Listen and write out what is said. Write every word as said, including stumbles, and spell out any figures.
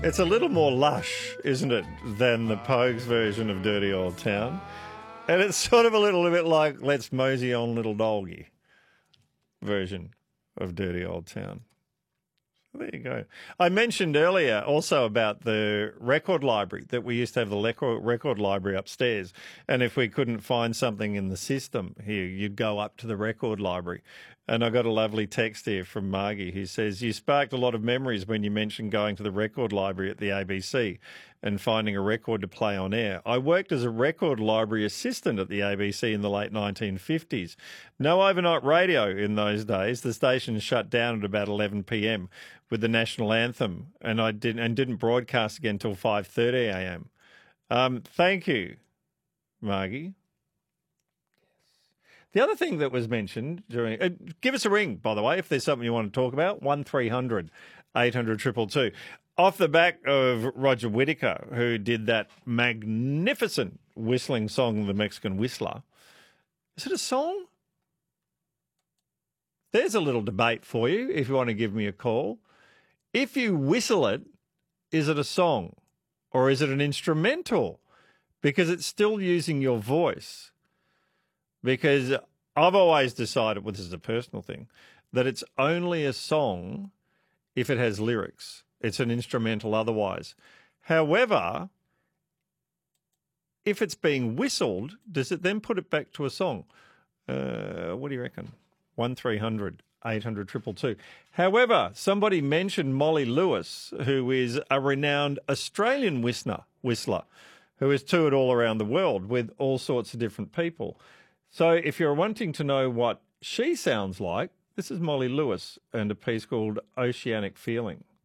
It's a little more lush, isn't it, than the Pogues version of Dirty Old Town. And it's sort of a little bit like Let's Mosey On Little Doggy version of Dirty Old Town. There you go. I mentioned earlier also about the record library, that we used to have the record, record library upstairs. And if we couldn't find something in the system here, you'd go up to the record library. And I got a lovely text here from Margie who says, you sparked a lot of memories when you mentioned going to the record library at the A B C and finding a record to play on air. I worked as a record library assistant at the A B C in the late nineteen fifties. No overnight radio in those days. The station shut down at about eleven p.m. with the national anthem, and I didn't and didn't broadcast again until five thirty a.m. Um, thank you, Margie. The other thing that was mentioned during... Uh, give us a ring, by the way, if there's something you want to talk about. one three hundred eight hundred two two two. Off the back of Roger Whittaker, who did that magnificent whistling song, The Mexican Whistler. Is it a song? There's a little debate for you if you want to give me a call. If you whistle it, is it a song or is it an instrumental? Because it's still using your voice. Because I've always decided, well, this is a personal thing, that it's only a song if it has lyrics. It's an instrumental otherwise. However, if it's being whistled, does it then put it back to a song? Uh, what do you reckon? one three hundred eight hundred two two two. However, somebody mentioned Molly Lewis, who is a renowned Australian whistler, whistler who has toured all around the world with all sorts of different people. So if you're wanting to know what she sounds like, this is Molly Lewis and a piece called Oceanic Feeling.